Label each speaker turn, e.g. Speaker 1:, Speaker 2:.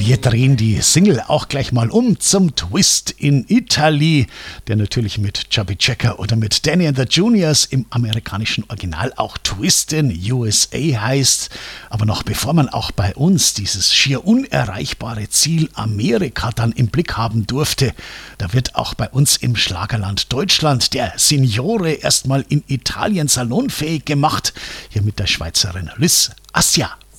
Speaker 1: Wir drehen die Single auch gleich mal um zum Twist in Italy, der natürlich mit Chubby Checker oder mit Danny and the Juniors im amerikanischen Original auch Twist in USA heißt. Aber noch bevor man auch bei uns dieses schier unerreichbare Ziel Amerika dann im Blick haben durfte, da wird auch bei uns im Schlagerland Deutschland der Signore erstmal in Italien salonfähig gemacht. Hier mit der Schweizerin Lys Assia.